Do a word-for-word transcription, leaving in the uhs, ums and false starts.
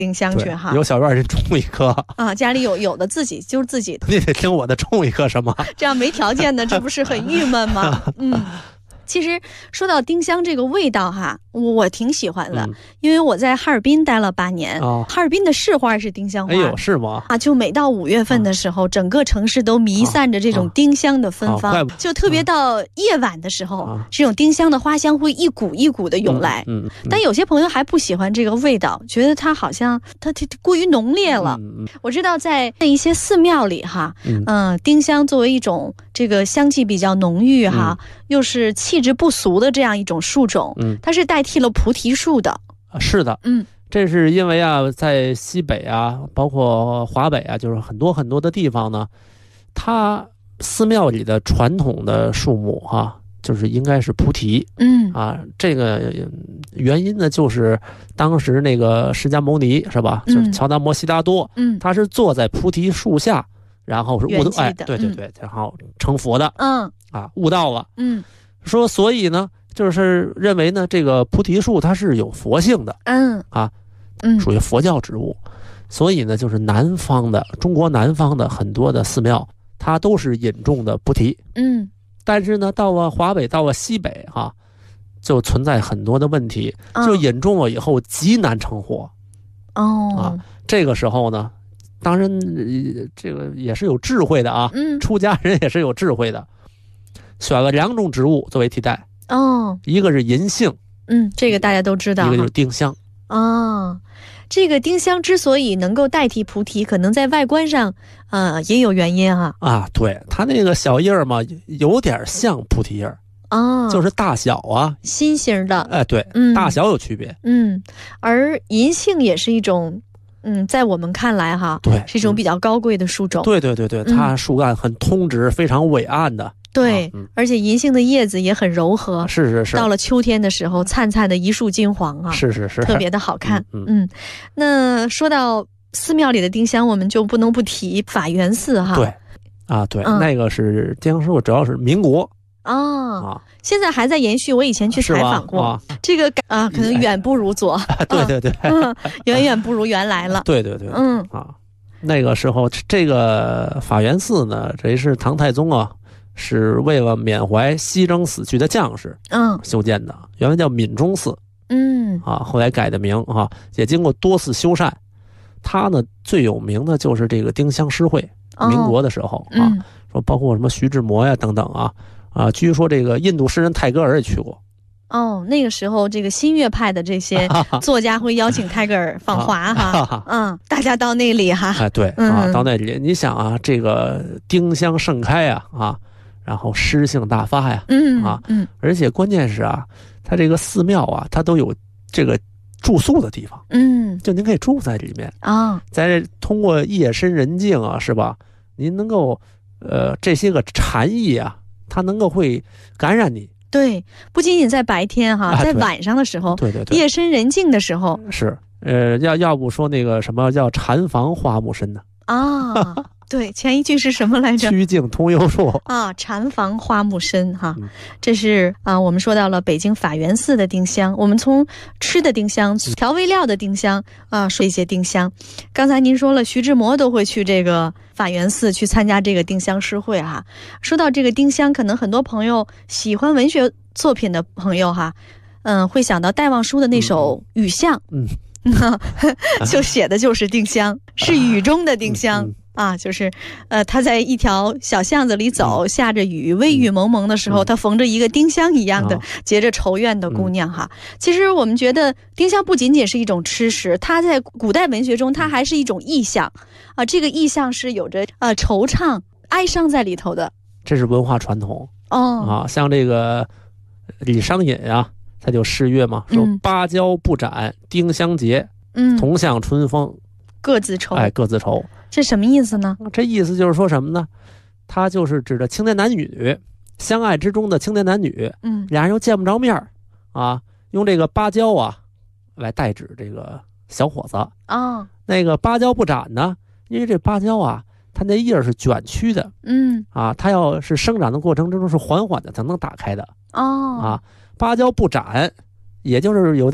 丁香去哈。 有小院人种一棵啊，家里有有的自己就是自己的， 你得听我的种一棵什么？ 这样没条件的，这不是很郁闷吗？嗯。其实说到丁香这个味道哈，我挺喜欢的，嗯、因为我在哈尔滨待了八年，哦、哈尔滨的市花是丁香花。 哎呦，是吗？ 啊，就每到五月份的时候，啊、整个城市都弥散着这种丁香的芬芳，啊啊、就特别到夜晚的时候，啊、这种丁香的花香会一股一股的涌来。嗯嗯嗯、但有些朋友还不喜欢这个味道，觉得它好像它它过于浓烈了。嗯嗯、我知道在一些寺庙里哈，嗯、呃，丁香作为一种这个香气比较浓郁哈，嗯、又是气质不俗的这样一种树种，嗯，它是代替了菩提树的。 是的，嗯，这是因为啊，在西北啊，包括华北啊，就是很多很多的地方呢，它寺庙里的传统的树木哈、啊，就是应该是菩提，嗯啊，这个原因呢，就是当时那个释迦牟尼是吧，嗯、就是乔达摩悉达多，嗯，他是坐在菩提树下，然后是悟道，哎，对对对，嗯、然后成佛的，嗯啊，悟道了，嗯。说，所以呢，就是认为呢，这个菩提树它是有佛性的，嗯啊，嗯，属于佛教植物，所以呢，就是南方的中国南方的很多的寺庙，它都是引种的菩提，嗯，但是呢，到了华北，到了西北哈、啊，就存在很多的问题，就引种了以后极难成活，哦啊，这个时候呢，当然这个也是有智慧的啊，嗯，出家人也是有智慧的。选了两种植物作为替代哦，一个是银杏，嗯， 这个大家都知道， 一个就是丁香。 哦，这个丁香之所以能够代替菩提，可能在外观上，呃，也有原因哈、 啊。啊，对，它那个小叶嘛，有点像菩提叶，哦，就是大小啊， 心形的， 哎，对，嗯，大小有区别， 嗯，而银杏也是一种。嗯，在我们看来哈，对，是一种比较高贵的树种。 对对对对，它树干很通直，非常伟岸的。 对，啊嗯、而且银杏的叶子也很柔和， 是是是。 到了秋天的时候，灿灿的一树金黄啊， 是是是， 特别的好看。 嗯, 嗯, 嗯，那说到寺庙里的丁香，我们就不能不提法源寺哈。 对，啊对，嗯、那个是丁香树，主要是民国。 哦、啊，现在还在延续。我以前去采访过，啊这个啊，可能远不如左。 对对对， 嗯，远远不如原来了。 对对对，嗯啊，那个时候这个法源寺呢，这是唐太宗啊，是为了缅怀西征死去的将士，嗯，修建的，原来叫闽中寺，嗯啊，后来改的名啊，也经过多次修缮。它呢最有名的就是这个丁香诗会，哦、民国的时候啊，嗯、说包括什么徐志摩呀等等啊。啊，据说这个印度诗人泰戈尔也去过。 哦，那个时候这个新月派的这些作家会邀请泰戈尔访华哈，嗯，大家到那里哈。 哎，对、嗯、啊，到那里，你想啊，这个丁香盛开啊，啊，然后诗性大发呀，嗯啊，嗯，而且关键是啊，它这个寺庙啊，它都有这个住宿的地方，嗯，就您可以住在里面啊，在通过夜深人静啊，是吧？您能够呃这些个禅意啊。它能够会感染你， 对，不仅仅在白天哈，啊、在晚上的时候， 对对对， 夜深人静的时候， 是，呃，要要不说那个什么叫禅房花木深呢？ 啊，对，前一句是什么来着？ 曲径通幽处啊，禅房花木深哈，嗯、这是啊，我们说到了北京法源寺的丁香，我们从吃的丁香、调味料的丁香啊，说一些丁香。刚才您说了，徐志摩都会去这个法源寺去参加这个丁香诗会哈。说到这个丁香，可能很多朋友喜欢文学作品的朋友哈，嗯，会想到戴望舒的那首《雨巷》，嗯。就写的就是丁香，是雨中的丁香、嗯嗯、啊，就是呃，他在一条小巷子里走，嗯、下着雨，微雨蒙蒙的时候，嗯、他逢着一个丁香一样的、嗯、结着愁怨的姑娘哈。嗯、其实我们觉得丁香不仅仅是一种吃食，它在古代文学中，它还是一种意象啊。这个意象是有着呃惆怅、哀伤在里头的， 这是文化传统哦啊。像这个李商隐啊。他就诗曰嘛，说芭蕉不展丁香结，嗯，同向春风各自愁。 哎，各自愁， 这什么意思呢？ 这意思就是说什么呢？他就是指的青年男女相爱之中的青年男女，嗯，俩人又见不着面啊，用这个芭蕉啊来代指这个小伙子啊、哦。那个芭蕉不展呢，因为这芭蕉啊，它那叶是卷曲的，嗯，啊，它要是生长的过程之中是缓缓的才能打开的，哦，啊。芭蕉不展，也就是有